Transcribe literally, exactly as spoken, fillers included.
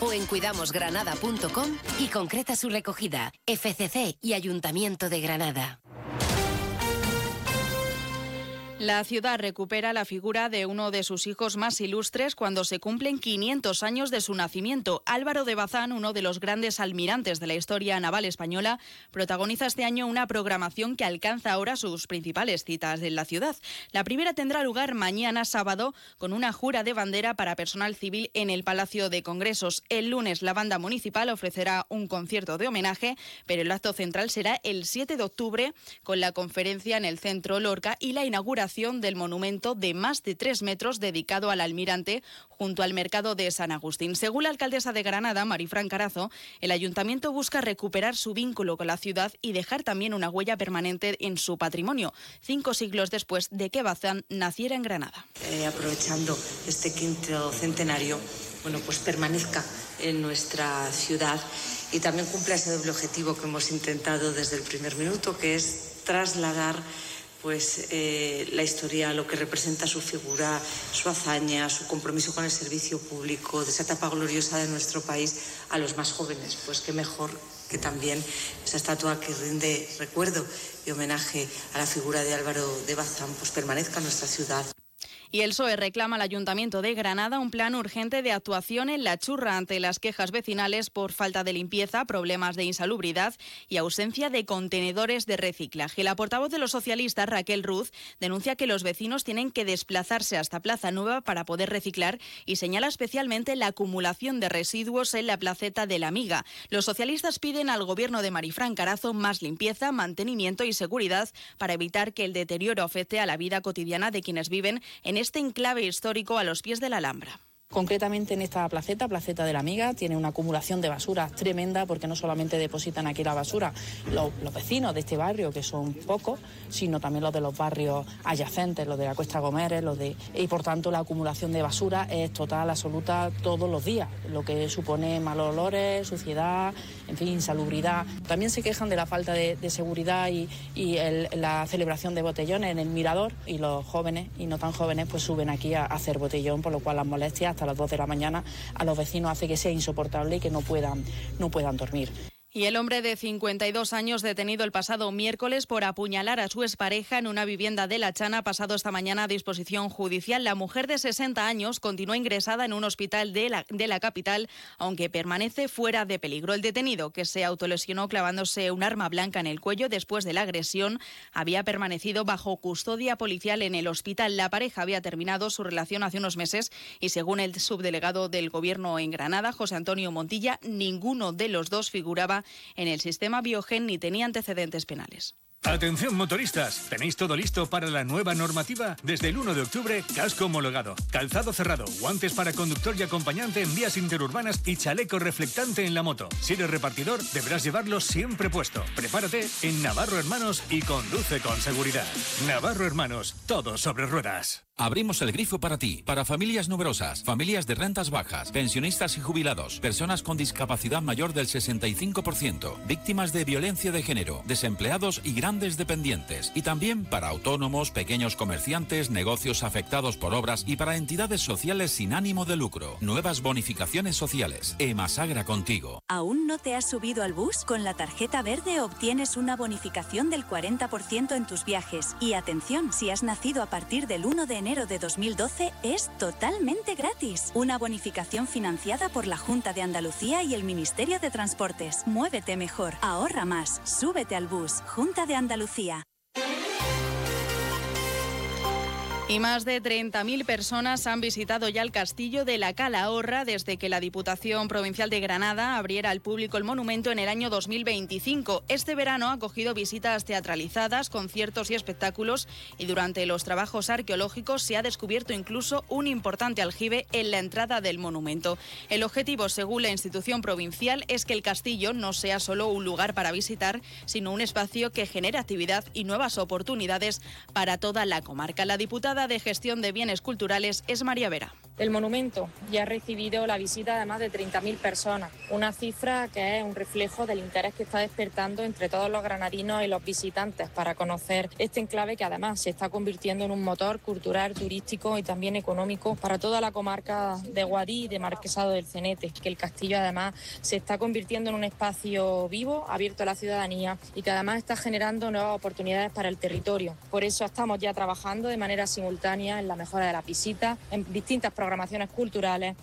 o en cuidamos granada punto com y concreta su recogida. F C C y Ayuntamiento de Granada. La ciudad recupera la figura de uno de sus hijos más ilustres cuando se cumplen quinientos años de su nacimiento. Álvaro de Bazán, uno de los grandes almirantes de la historia naval española, protagoniza este año una programación que alcanza ahora sus principales citas en la ciudad. La primera tendrá lugar mañana sábado con una jura de bandera para personal civil en el Palacio de Congresos. El lunes la banda municipal ofrecerá un concierto de homenaje, pero el acto central será el siete de octubre con la conferencia en el Centro Lorca y la inauguración del monumento de más de tres metros dedicado al almirante junto al mercado de San Agustín. Según la alcaldesa de Granada, Marifran Carazo, el ayuntamiento busca recuperar su vínculo con la ciudad y dejar también una huella permanente en su patrimonio, cinco siglos después de que Bazán naciera en Granada. Eh, aprovechando este quinto centenario, bueno, pues permanezca en nuestra ciudad y también cumpla ese doble objetivo que hemos intentado desde el primer minuto, que es trasladar pues eh, la historia, lo que representa su figura, su hazaña, su compromiso con el servicio público, de esa etapa gloriosa de nuestro país a los más jóvenes. Pues qué mejor que también esa estatua que rinde recuerdo y homenaje a la figura de Álvaro de Bazán pues permanezca en nuestra ciudad. Y el P S O E reclama al Ayuntamiento de Granada un plan urgente de actuación en La Churra ante las quejas vecinales por falta de limpieza, problemas de insalubridad y ausencia de contenedores de reciclaje. La portavoz de los socialistas, Raquel Ruz, denuncia que los vecinos tienen que desplazarse hasta Plaza Nueva para poder reciclar y señala especialmente la acumulación de residuos en la placeta de la Miga. Los socialistas piden al gobierno de Marifran Carazo más limpieza, mantenimiento y seguridad para evitar que el deterioro afecte a la vida cotidiana de quienes viven en este enclave histórico a los pies de la Alhambra. Concretamente en esta placeta, Placeta de la Miga, tiene una acumulación de basura tremenda porque no solamente depositan aquí la basura los, los vecinos de este barrio, que son pocos, sino también los de los barrios adyacentes, los de la Cuesta Gómez, los de y por tanto la acumulación de basura es total, absoluta, todos los días, lo que supone malos olores, suciedad, en fin, insalubridad. También se quejan de la falta de, de seguridad y, y el, la celebración de botellones en el mirador, y los jóvenes y no tan jóvenes pues suben aquí a, a hacer botellón, por lo cual las molestias hasta a las dos de la mañana a los vecinos hace que sea insoportable y que no puedan, no puedan dormir. Y el hombre de cincuenta y dos años detenido el pasado miércoles por apuñalar a su expareja en una vivienda de La Chana ha pasado esta mañana a disposición judicial. La mujer de sesenta años continúa ingresada en un hospital de la, de la capital, aunque permanece fuera de peligro. El detenido, que se autolesionó clavándose un arma blanca en el cuello después de la agresión, había permanecido bajo custodia policial en el hospital. La pareja había terminado su relación hace unos meses y, según el subdelegado del Gobierno en Granada, José Antonio Montilla, ninguno de los dos figuraba en el sistema Biogen ni tenía antecedentes penales. Atención motoristas, ¿tenéis todo listo para la nueva normativa? Desde el uno de octubre, casco homologado, calzado cerrado, guantes para conductor y acompañante en vías interurbanas y chaleco reflectante en la moto. Si eres repartidor, deberás llevarlo siempre puesto. Prepárate en Navarro Hermanos y conduce con seguridad. Navarro Hermanos, todo sobre ruedas. Abrimos el grifo para ti, para familias numerosas, familias de rentas bajas, pensionistas y jubilados, personas con discapacidad mayor del sesenta y cinco por ciento, víctimas de violencia de género, desempleados y grandes dependientes, y también para autónomos, pequeños comerciantes, negocios afectados por obras y para entidades sociales sin ánimo de lucro. Nuevas bonificaciones sociales. Emasagra contigo. ¿Aún no te has subido al bus? Con la tarjeta verde obtienes una bonificación del cuarenta por ciento en tus viajes. Y atención, si has nacido a partir del uno de enero de dos mil doce, es totalmente gratis. Una bonificación financiada por la Junta de Andalucía y el Ministerio de Transportes. Muévete mejor, ahorra más, súbete al bus. Junta de Andalucía. Y más de treinta mil personas han visitado ya el castillo de la Calahorra desde que la Diputación Provincial de Granada abriera al público el monumento en el año dos mil veinticinco. Este verano ha acogido visitas teatralizadas, conciertos y espectáculos, y durante los trabajos arqueológicos se ha descubierto incluso un importante aljibe en la entrada del monumento. El objetivo, según la institución provincial, es que el castillo no sea solo un lugar para visitar, sino un espacio que genere actividad y nuevas oportunidades para toda la comarca. La diputada de Gestión de Bienes Culturales es María Vera. El monumento ya ha recibido la visita de más de treinta mil personas, una cifra que es un reflejo del interés que está despertando entre todos los granadinos y los visitantes para conocer este enclave que además se está convirtiendo en un motor cultural, turístico y también económico para toda la comarca de Guadix y de Marquesado del Cenete, que el castillo además se está convirtiendo en un espacio vivo, abierto a la ciudadanía y que además está generando nuevas oportunidades para el territorio. Por eso estamos ya trabajando de manera simultánea en la mejora de las visitas, en distintas programaciones culturales